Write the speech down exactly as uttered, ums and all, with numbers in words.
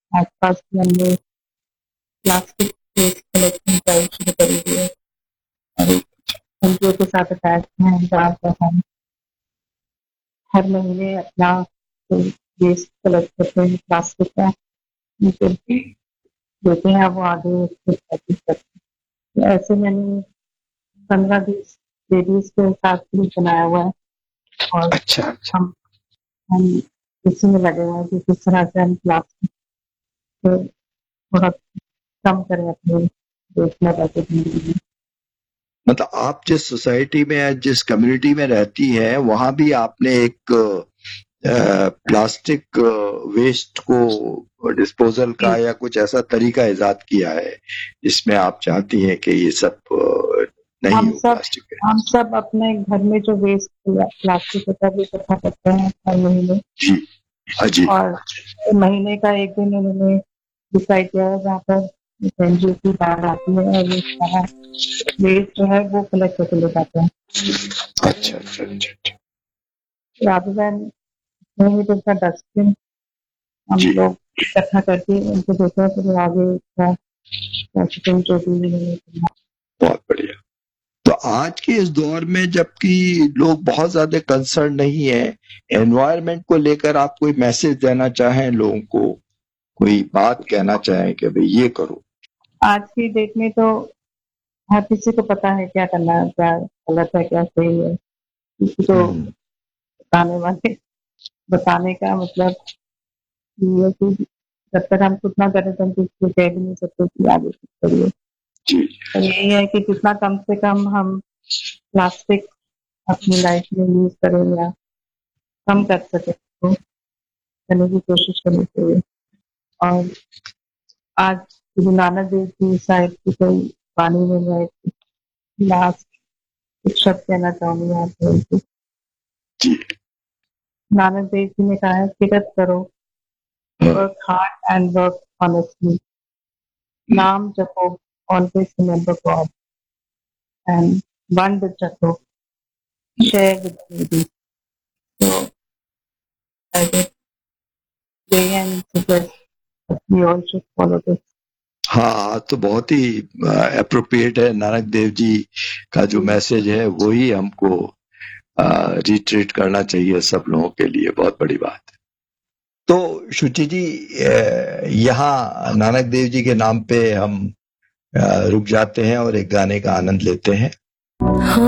आसपास भी हमने प्लास्टिक वेस्ट कलेक्शन ड्राइव शुरू करी हुई है और एक एनजीओ के साथ अटैच हैं जहाँ पर हम हर महीने अपना वेस्ट कलेक्ट करते हैं प्लास्टिक का, उनको देते हैं, वो आगे उसको रिसाइकिल करते हैं। तो ऐसे मैंने पंद्रह बीस लेडीज के साथ ग्रुप बनाया हुआ है और अच्छा अच्छा हम हम इसी में लगे हुए हैं कि किस तरह से हम प्लास्टिक को थोड़ा कम करें अपने देश में रहते जिंदगी में। मतलब आप जिस सोसाइटी में या जिस कम्युनिटी में रहती हैं वहां भी आपने एक प्लास्टिक वेस्ट को डिस्पोजल का या कुछ ऐसा तरीका इजाद किया है जिसमें आप चाहती हैं कि ये सब अ, नहीं हम हो सब प्लास्टिक है। हम सब अपने घर में जो वेस्ट प्लास्टिक होता है वो इकट्ठा करते हैं हर महीने जी हाँ जी और महीने का एक दिन उन्होंने डिसाइड किया है जहाँ पर एनजीओ की बाढ़ आती है और वो सारा वेस्ट जो है वो कलेक्ट करके ले जाते हैं। अच्छा अच्छा अच्छा अच्छा रादर देन नहीं तो उसका डस्टबिन हम जी लोग इकट्ठा करके उनको देते हैं फिर आगे का डस्टबिन जो भी उन्होंने करना। बहुत बढ़िया। तो आज के इस दौर में जबकि लोग बहुत ज्यादा कंसर्न नहीं है एनवायरनमेंट को लेकर, आप कोई मैसेज देना चाहें लोगों को, कोई बात कहना चाहें कि भाई ये करो। आज की डेट में तो हर किसी को पता है क्या करना है, क्या गलत है, क्या सही है। किसी को हम्म, बताने वाले बताने का मतलब ये है कि जब तक हम खुद ना करें तो हम किसी को कह भी नहीं सकते कि आगे कुछ करिए। जी तो यही है कि जितना कम से कम हम प्लास्टिक अपनी लाइफ में यूज करें या कम कर सके तो करने की कोशिश करनी चाहिए। और आज गुरु नानक देव जी शायद की कोई वाणी में मैं लास्ट कुछ शब्द कहना चाहूंगी आप। जी नानक देव जी ने कहा है किरत करो, work hard and work honestly, नाम जपो, always remember God and one with रखो, शेयर विद नीडी। तो I guess they and suggest that we all should follow this. हाँ, तो बहुत ही अप्रोप्रिएट है। नानक देव जी का जो मैसेज है वही हमको रिट्रीट करना चाहिए सब लोगों के लिए। बहुत बड़ी बात है। तो शुचि जी, अ, यहाँ नानक देव जी के नाम पे हम अ, रुक जाते हैं और एक गाने का आनंद लेते हैं।